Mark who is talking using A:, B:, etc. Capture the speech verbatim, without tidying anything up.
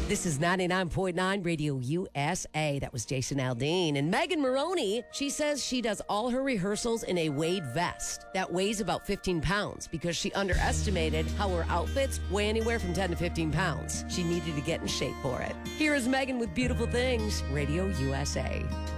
A: This is ninety-nine point nine Radio U S A. That was Jason Aldean. And Megan Maroney, she says she does all her rehearsals in a Wade vest that weighs about fifteen pounds because she underestimated how her outfits weigh anywhere from ten to fifteen pounds. She needed to get in shape for it. Here is Megan with Beautiful Things, Radio U S A.